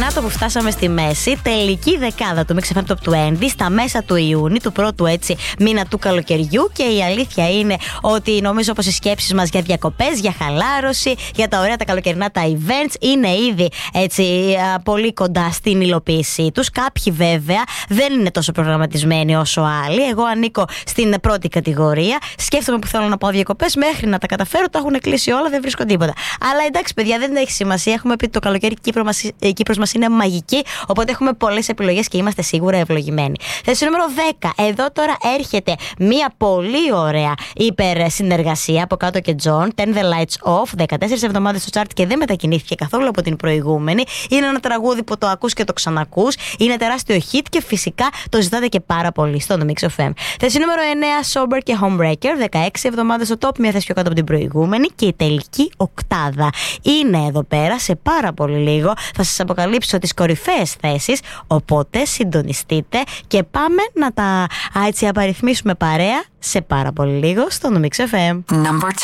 κάτω που φτάσαμε στη μέση, τελική δεκάδα του Mix FM Top 20 στα μέσα του Ιούνιου, του πρώτου έτσι μήνα του καλοκαιριού. Και η αλήθεια είναι ότι νομίζω πως οι σκέψεις μας για διακοπές, για χαλάρωση, για τα ωραία τα καλοκαιρινά τα events είναι ήδη έτσι πολύ κοντά στην υλοποίησή τους. Κάποιοι βέβαια δεν είναι τόσο προγραμματισμένοι όσο άλλοι. Εγώ ανήκω στην πρώτη κατηγορία. Σκέφτομαι που θέλω να πάω διακοπές, μέχρι να τα καταφέρω τα έχουν κλείσει όλα, δεν βρίσκω τίποτα. Αλλά εντάξει, παιδιά, δεν έχει σημασία. Έχουμε πει ότι το καλοκαίρι η Κύπρος μας είναι μαγική, οπότε έχουμε πολλές επιλογές και είμαστε σίγουρα ευλογημένοι. Θέση νούμερο 10. Εδώ τώρα έρχεται μια πολύ ωραία υπερσυνεργασία από Κάτω και Τζον. Turn the Lights Off. 14 εβδομάδες στο chart και δεν μετακινήθηκε καθόλου από την προηγούμενη. Είναι ένα τραγούδι που το ακούς και το ξανακούς. Είναι τεράστιο hit και φυσικά το ζητάτε και πάρα πολύ στο Mix FM. Θέση νούμερο 9. Sober και Homebreaker. 16 εβδομάδες στο top, μια θέση πιο κάτω από την προηγούμενη. Και η τελική οκτάδα είναι εδώ πέρα. Σε πάρα πολύ λίγο θα σας αποκαλύψω τις κορυφαίες θέσεις. Οπότε συντονιστείτε και πάμε να τα έτσι απαριθμίσουμε παρέα σε πάρα πολύ λίγο στο Mix FM.